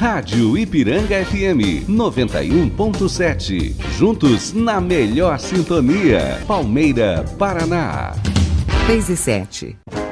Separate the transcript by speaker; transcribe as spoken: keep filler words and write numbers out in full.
Speaker 1: Rádio Ipiranga F M noventa e um ponto sete. Juntos na melhor sintonia. Palmeira, Paraná.
Speaker 2: seis e sete.